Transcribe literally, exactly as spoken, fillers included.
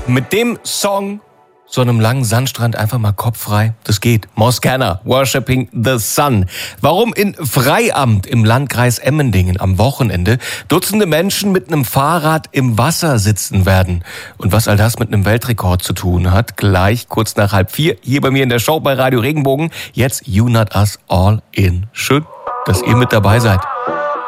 Mit dem Song, so einem langen Sandstrand, einfach mal kopffrei. Das geht. Moskana, Worshipping the Sun. Warum in Freiamt im Landkreis Emmendingen am Wochenende Dutzende Menschen mit einem Fahrrad im Wasser sitzen werden. Und was all das mit einem Weltrekord zu tun hat, gleich kurz nach halb vier hier bei mir in der Show bei Radio Regenbogen. Jetzt You Not Us All In. Schön, dass ihr mit dabei seid.